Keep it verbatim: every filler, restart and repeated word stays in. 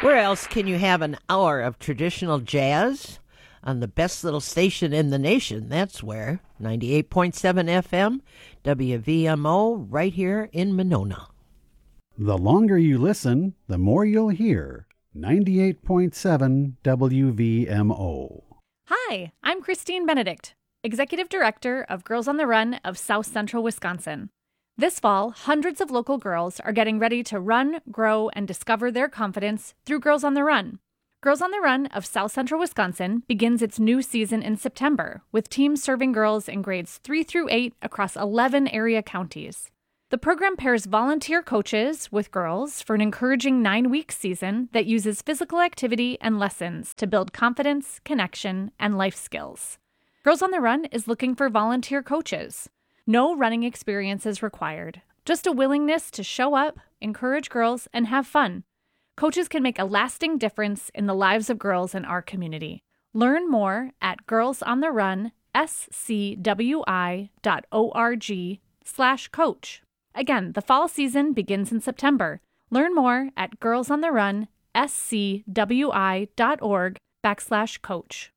Where else can you have an hour of traditional jazz? On the best little station in the nation, that's where. ninety-eight point seven F M, W V M O, right here in Monona. The longer you listen, the more you'll hear. ninety-eight point seven W V M O. Hi, I'm Christine Benedict, Executive Director of Girls on the Run of South Central Wisconsin. This fall, hundreds of local girls are getting ready to run, grow, and discover their confidence through Girls on the Run. Girls on the Run of South Central Wisconsin begins its new season in September, with teams serving girls in grades three through eight across eleven area counties. The program pairs volunteer coaches with girls for an encouraging nine-week season that uses physical activity and lessons to build confidence, connection, and life skills. Girls on the Run is looking for volunteer coaches. No running experience is required, just a willingness to show up, encourage girls, and have fun. Coaches can make a lasting difference in the lives of girls in our community. Learn more at girlsontherunscwi.org slash coach. Again, the fall season begins in September. Learn more at girlsontherun.scwi.org backslash coach.